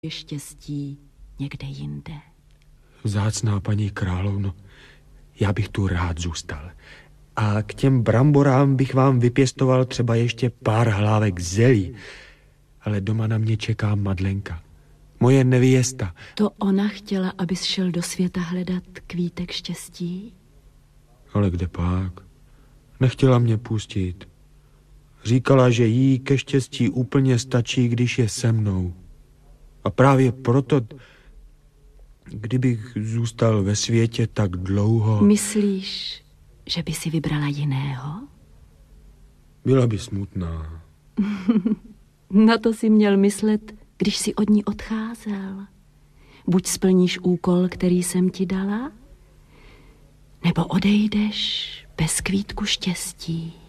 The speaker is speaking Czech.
štěstí někde jinde. Vzácná paní královno, já bych tu rád zůstal. A k těm bramborám bych vám vypěstoval třeba ještě pár hlávek zelí. Ale doma na mě čeká Madlenka, moje nevěsta. To ona chtěla, abys šel do světa hledat kvítek štěstí? Ale kde pak? Nechtěla mě pustit. Říkala, že jí ke štěstí úplně stačí, když je se mnou. A právě proto, kdybych zůstal ve světě tak dlouho... Myslíš, že by si vybrala jiného? Byla by smutná. Na to si měl myslet, když si od ní odcházel. Buď splníš úkol, který jsem ti dala, nebo odejdeš bez kvítku štěstí.